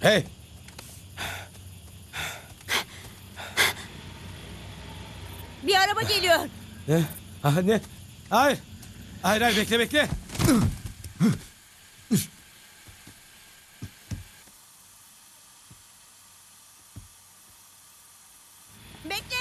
Hey! Bir araba geliyor. Ne? Ah, ne? Hayır. Hayır, hayır, bekle, bekle. Bekle